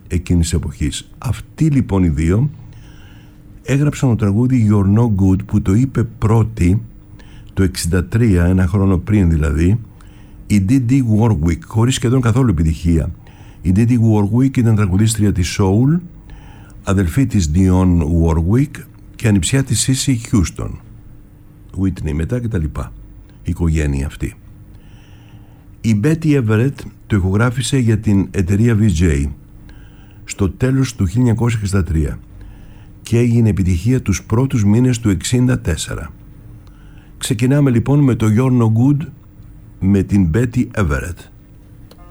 εκείνης της εποχής. Αυτοί λοιπόν οι δύο έγραψαν το τραγούδι You're No Good, που το είπε πρώτη το 1963, ένα χρόνο πριν δηλαδή, η Dee Dee Warwick, χωρίς σχεδόν καθόλου επιτυχία. Η Dee Dee Warwick ήταν τραγουδίστρια της Soul, αδελφή της Dionne Warwick και ανιψιά της Cissy Houston, Whitney μετά κτλ. Η οικογένεια αυτή. Η Betty Everett το ηχογράφησε για την εταιρεία VJ στο τέλος του 1963 και έγινε επιτυχία τους πρώτους μήνες του 1964. Ξεκινάμε λοιπόν με το You're No Good με την Betty Everett.